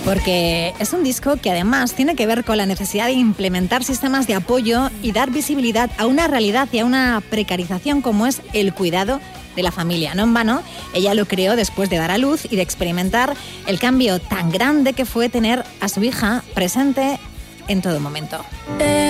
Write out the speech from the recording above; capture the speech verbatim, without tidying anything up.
Porque es un disco que además tiene que ver con la necesidad de implementar sistemas de apoyo y dar visibilidad a una realidad y a una precarización como es el cuidado de la familia. No en vano, ella lo creó después de dar a luz y de experimentar el cambio tan grande que fue tener a su hija presente en todo momento. Eh.